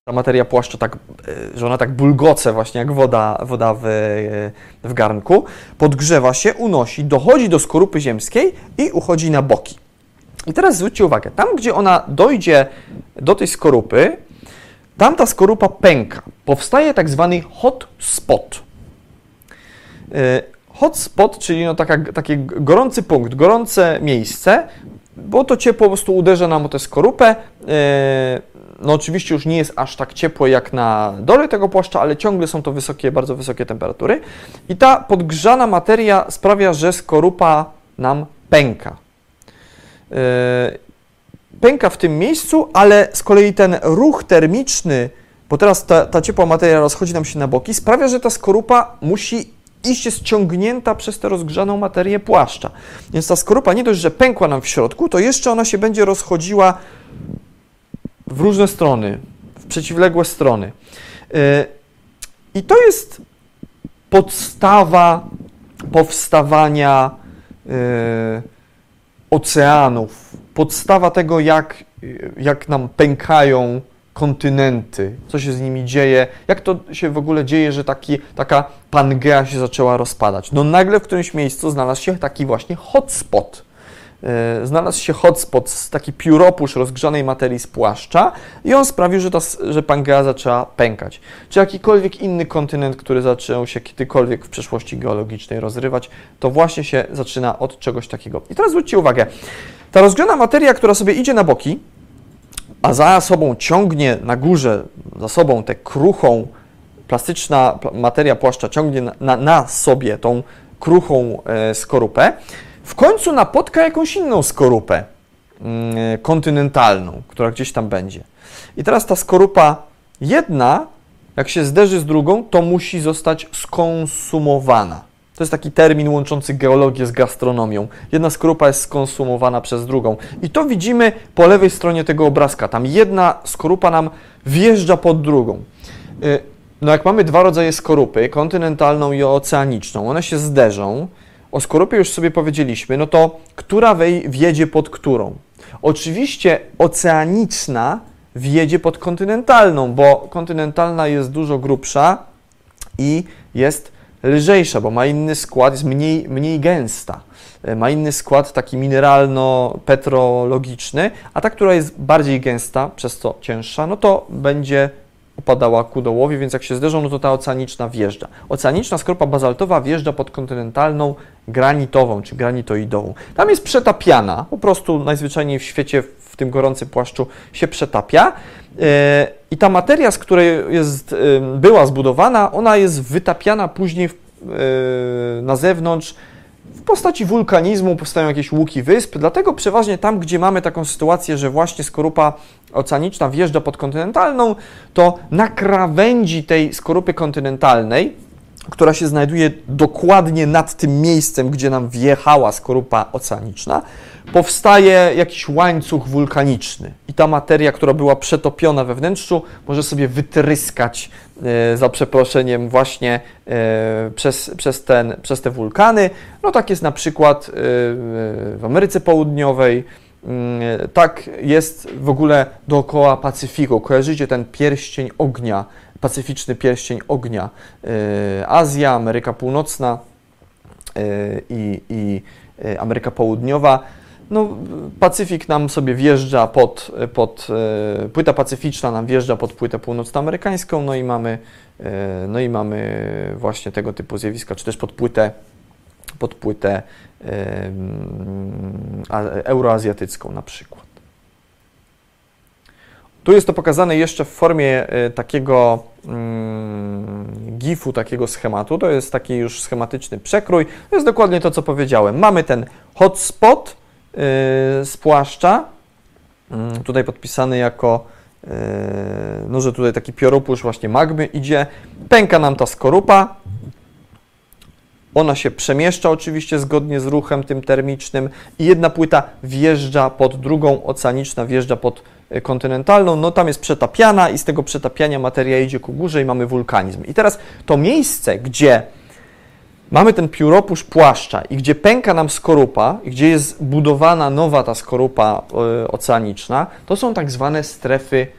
ta materia płaszcza tak, że ona tak bulgoce właśnie jak woda w garnku, podgrzewa się, unosi, dochodzi do skorupy ziemskiej i uchodzi na boki. I teraz zwróćcie uwagę, tam gdzie ona dojdzie do tej skorupy, tam ta skorupa pęka. Powstaje tak zwany hot spot. Hot spot, czyli no taki gorący punkt, gorące miejsce, bo to ciepło po prostu uderza nam o tę skorupę. No oczywiście już nie jest aż tak ciepło jak na dole tego płaszcza, ale ciągle są to bardzo wysokie temperatury. I ta podgrzana materia sprawia, że skorupa nam pęka. Pęka w tym miejscu, ale z kolei ten ruch termiczny, bo teraz ta ciepła materia rozchodzi nam się na boki, sprawia, że ta skorupa musi iść jest ciągnięta przez tę rozgrzaną materię płaszcza. Więc ta skorupa nie dość, że pękła nam w środku, to jeszcze ona się będzie rozchodziła w różne strony, w przeciwległe strony. I to jest podstawa powstawania oceanów, podstawa tego, jak nam pękają kontynenty, co się z nimi dzieje, jak to się w ogóle dzieje, że taka Pangea się zaczęła rozpadać. No nagle w którymś miejscu znalazł się taki właśnie hotspot. Znalazł się hotspot, taki pióropusz rozgrzanej materii z płaszcza i on sprawił, że Pangea zaczęła pękać. Czy jakikolwiek inny kontynent, który zaczął się kiedykolwiek w przeszłości geologicznej rozrywać, to właśnie się zaczyna od czegoś takiego. I teraz zwróćcie uwagę, ta rozgrzana materia, która sobie idzie na boki, a za sobą ciągnie na górze, za sobą tę kruchą, plastyczna materia płaszcza ciągnie na sobie tą kruchą skorupę, w końcu napotka jakąś inną skorupę kontynentalną, która gdzieś tam będzie. I teraz ta skorupa jedna, jak się zderzy z drugą, to musi zostać skonsumowana. To jest taki termin łączący geologię z gastronomią. Jedna skorupa jest skonsumowana przez drugą. I to widzimy po lewej stronie tego obrazka. Tam jedna skorupa nam wjeżdża pod drugą. No jak mamy dwa rodzaje skorupy, kontynentalną i oceaniczną, one się zderzą. O skorupie już sobie powiedzieliśmy, no to która wjedzie pod którą? Oczywiście oceaniczna wjedzie pod kontynentalną, bo kontynentalna jest dużo grubsza i jest lżejsza, bo ma inny skład, jest mniej gęsta. Ma inny skład taki mineralno-petrologiczny, a ta, która jest bardziej gęsta, przez co cięższa, no to będzie upadała ku dołowi, więc jak się zderzą, no to ta oceaniczna wjeżdża. Oceaniczna skorupa bazaltowa wjeżdża pod kontynentalną granitową, czy granitoidową. Tam jest przetapiana, po prostu najzwyczajniej w świecie w tym gorącym płaszczu się przetapia i ta materia, z której była zbudowana, ona jest wytapiana później na zewnątrz w postaci wulkanizmu, powstają jakieś łuki wysp, dlatego przeważnie tam, gdzie mamy taką sytuację, że właśnie skorupa oceaniczna wjeżdża pod kontynentalną, to na krawędzi tej skorupy kontynentalnej, która się znajduje dokładnie nad tym miejscem, gdzie nam wjechała skorupa oceaniczna, powstaje jakiś łańcuch wulkaniczny i ta materia, która była przetopiona we wnętrzu, może sobie wytryskać, za przeproszeniem, właśnie przez te wulkany. No tak jest na przykład w Ameryce Południowej, tak jest w ogóle dookoła Pacyfiku. Kojarzycie ten pierścień ognia, pacyficzny pierścień ognia. Azja, Ameryka Północna i Ameryka Południowa. No, Pacyfik nam sobie wjeżdża płyta pacyficzna nam wjeżdża pod płytę północnoamerykańską, no i mamy właśnie tego typu zjawiska, czy też pod płytę euroazjatycką na przykład. Tu jest to pokazane jeszcze w formie takiego GIF-u, takiego schematu. To jest taki już schematyczny przekrój. To jest dokładnie to, co powiedziałem. Mamy ten hotspot z płaszcza, tutaj podpisany jako, no że tutaj taki pióropusz właśnie magmy idzie. Pęka nam ta skorupa. Ona się przemieszcza oczywiście zgodnie z ruchem tym termicznym i jedna płyta wjeżdża pod drugą, oceaniczna wjeżdża pod kontynentalną, no tam jest przetapiana i z tego przetapiania materia idzie ku górze i mamy wulkanizm. I teraz to miejsce, gdzie mamy ten pióropusz płaszcza i gdzie pęka nam skorupa, i gdzie jest budowana nowa ta skorupa oceaniczna, to są tak zwane strefy